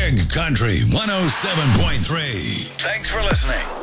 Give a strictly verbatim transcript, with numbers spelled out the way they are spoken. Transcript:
Big Country one oh seven point three. Thanks for listening.